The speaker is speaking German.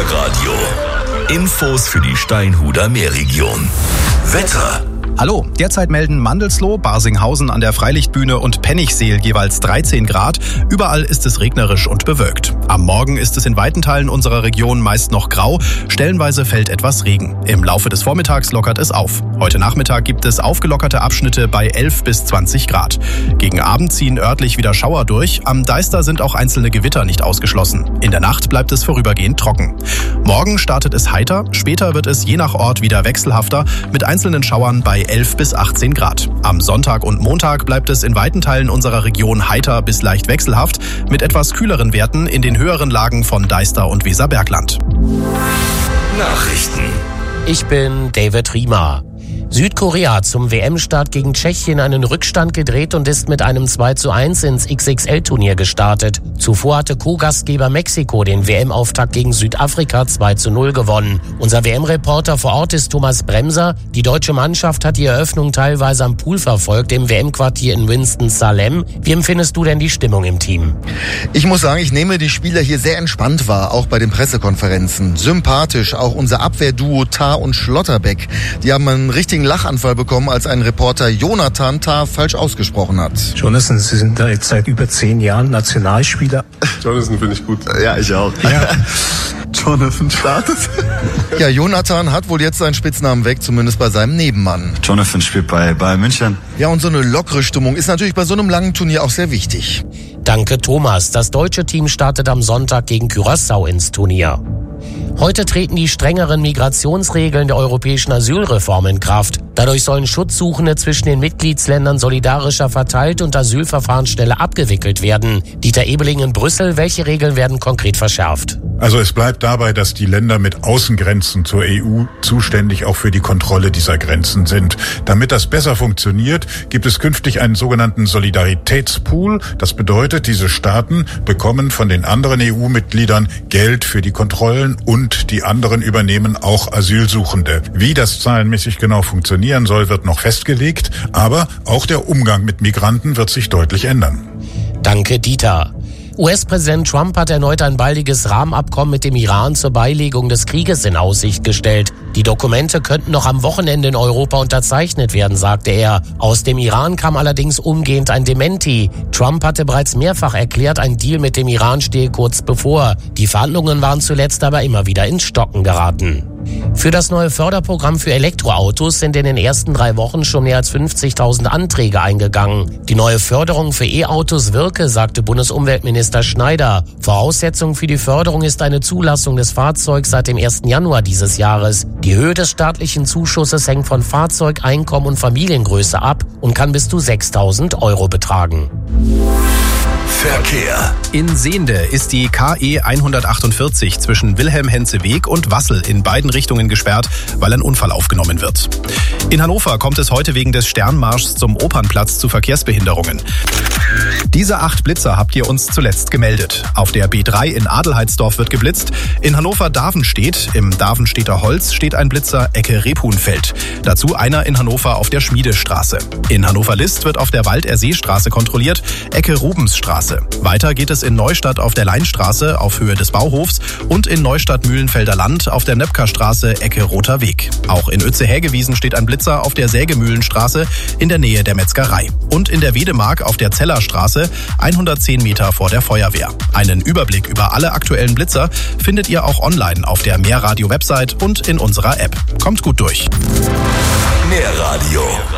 Meerradio. Infos für die Steinhuder Meerregion. Wetter. Hallo, derzeit melden Mandelsloh, Barsinghausen an der Freilichtbühne und Pennigseel jeweils 13 Grad. Überall ist es regnerisch und bewölkt. Am Morgen ist es in weiten Teilen unserer Region meist noch grau. Stellenweise fällt etwas Regen. Im Laufe des Vormittags lockert es auf. Heute Nachmittag gibt es aufgelockerte Abschnitte bei 11 bis 20 Grad. Gegen Abend ziehen örtlich wieder Schauer durch. Am Deister sind auch einzelne Gewitter nicht ausgeschlossen. In der Nacht bleibt es vorübergehend trocken. Morgen startet es heiter. Später wird es je nach Ort wieder wechselhafter mit einzelnen Schauern bei 11 bis 18 Grad. Am Sonntag und Montag bleibt es in weiten Teilen unserer Region heiter bis leicht wechselhaft mit etwas kühleren Werten in den höheren Lagen von Deister und Weserbergland. Nachrichten. Ich bin David Riemer. Südkorea hat zum WM-Start gegen Tschechien einen Rückstand gedreht und ist mit einem 2:1 ins XXL-Turnier gestartet. Zuvor hatte Co-Gastgeber Mexiko den WM-Auftakt gegen Südafrika 2:0 gewonnen. Unser WM-Reporter vor Ort ist Thomas Bremser. Die deutsche Mannschaft hat die Eröffnung teilweise am Pool verfolgt, im WM-Quartier in Winston-Salem. Wie empfindest du denn die Stimmung im Team? Ich muss sagen, ich nehme die Spieler hier sehr entspannt wahr, auch bei den Pressekonferenzen. Sympathisch, auch unser Abwehrduo Tah und Schlotterbeck. Die haben einen richtigen Lachanfall bekommen, als ein Reporter Jonathan Tah falsch ausgesprochen hat. Jonathan, Sie sind da jetzt seit über 10 Jahren Nationalspieler. Jonathan finde ich gut. Ja, ich auch. Ja. Jonathan startet. Ja, Jonathan hat wohl jetzt seinen Spitznamen weg, zumindest bei seinem Nebenmann. Jonathan spielt bei Bayern München. Ja, und so eine lockere Stimmung ist natürlich bei so einem langen Turnier auch sehr wichtig. Danke, Thomas. Das deutsche Team startet am Sonntag gegen Curaçao ins Turnier. Heute treten die strengeren Migrationsregeln der europäischen Asylreform in Kraft. Dadurch sollen Schutzsuchende zwischen den Mitgliedsländern solidarischer verteilt und Asylverfahren schneller abgewickelt werden. Dieter Ebeling in Brüssel, welche Regeln werden konkret verschärft? Also es bleibt dabei, dass die Länder mit Außengrenzen zur EU zuständig auch für die Kontrolle dieser Grenzen sind. Damit das besser funktioniert, gibt es künftig einen sogenannten Solidaritätspool. Das bedeutet, diese Staaten bekommen von den anderen EU-Mitgliedern Geld für die Kontrollen und die anderen übernehmen auch Asylsuchende. Wie das zahlenmäßig genau funktionieren soll, wird noch festgelegt, aber auch der Umgang mit Migranten wird sich deutlich ändern. Danke, Dieter. US-Präsident Trump hat erneut ein baldiges Rahmenabkommen mit dem Iran zur Beilegung des Krieges in Aussicht gestellt. Die Dokumente könnten noch am Wochenende in Europa unterzeichnet werden, sagte er. Aus dem Iran kam allerdings umgehend ein Dementi. Trump hatte bereits mehrfach erklärt, ein Deal mit dem Iran stehe kurz bevor. Die Verhandlungen waren zuletzt aber immer wieder ins Stocken geraten. Für das neue Förderprogramm für Elektroautos sind in den ersten 3 Wochen schon mehr als 50.000 Anträge eingegangen. Die neue Förderung für E-Autos wirke, sagte Bundesumweltminister Schneider. Voraussetzung für die Förderung ist eine Zulassung des Fahrzeugs seit dem 1. Januar dieses Jahres. Die Höhe des staatlichen Zuschusses hängt von Fahrzeug, Einkommen und Familiengröße ab und kann bis zu 6.000 € betragen. Verkehr. In Sehnde ist die KE 148 zwischen Wilhelm-Henze-Weg und Wassel in beiden Richtungen gesperrt, weil ein Unfall aufgenommen wird. In Hannover kommt es heute wegen des Sternmarschs zum Opernplatz zu Verkehrsbehinderungen. Diese 8 Blitzer habt ihr uns zuletzt gemeldet. Auf der B3 in Adelheidsdorf wird geblitzt. In Hannover-Davenstedt, im Davenstedter Holz, steht ein Blitzer Ecke Rebhuhnfeld. Dazu einer in Hannover auf der Schmiedestraße. In Hannover-List wird auf der Waldersee-Straße kontrolliert, Ecke Rubensstraße. Weiter geht es in Neustadt auf der Leinstraße auf Höhe des Bauhofs und in Neustadt-Mühlenfelder Land auf der Nöpkerstraße Ecke Roter Weg. Auch in Uetze-Hägewiesen steht ein Blitzer auf der Sägemühlenstraße in der Nähe der Metzgerei. Und in der Wedemark auf der Zellerstraße 110 Meter vor der Feuerwehr. Einen Überblick über alle aktuellen Blitzer findet ihr auch online auf der Meerradio-Website und in unserer App. Kommt gut durch. Meerradio.